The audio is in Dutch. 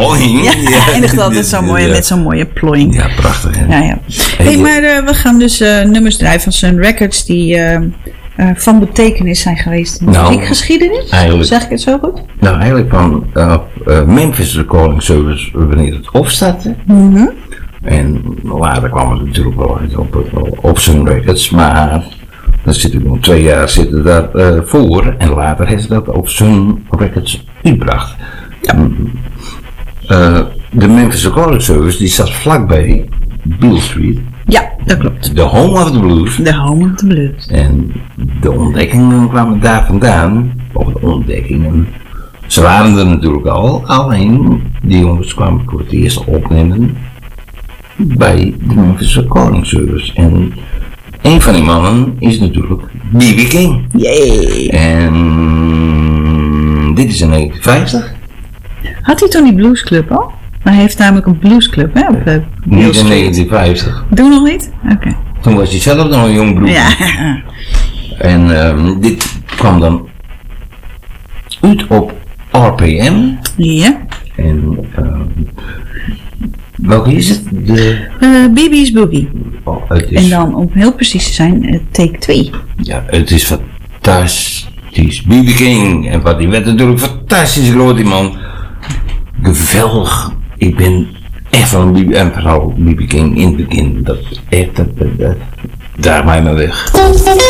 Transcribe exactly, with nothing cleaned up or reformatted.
ploying. Ja, ja, eindigt altijd zo mooi, ja. met zo'n mooie ploying. Ja, prachtig. Hè? Ja, ja. Hey, hey, maar uh, we gaan dus uh, nummers draaien van Sun Records die uh, uh, van betekenis zijn geweest in de nou, muziekgeschiedenis. Zeg ik het zo goed? Nou, eigenlijk van uh, uh, Memphis Recording Service wanneer het opstartte. Mm-hmm. En later kwam het natuurlijk wel op, op, op Sun Records, maar dan zit ik nog twee jaar zitten daar uh, voor en later heeft ze dat op Sun Records gebracht. Ja. Uh, de Memphis Recording Service die zat vlakbij Beale Street. Ja, dat klopt. De home of the blues. De home of the blues. En de ontdekkingen kwamen daar vandaan, of de ontdekkingen. Ze waren er natuurlijk al, alleen die jongens kwamen voor het eerst opnemen bij de Memphis Recording Service. En een van die mannen is natuurlijk B B King. Yay. En dit is in negentien vijftig. Had hij toen die bluesclub al? Hij heeft namelijk een bluesclub, hè? Op, uh, niet in negentien vijftig. Doe nog niet? Oké. Okay. Toen was hij zelf nog een jong broer. Ja. En um, dit kwam dan uit op R P M. Ja. En um, welke is het? De... Uh, B B's Boogie. Oh, het is... En dan om heel precies te zijn, uh, take twee. Ja, het is fantastisch. B B King. En wat die werd natuurlijk fantastisch groot, die man. Geweldig. Ik ben echt van B B en vooral B B King in het begin. Dat echt, dat, dat, dat, draag mij maar weg.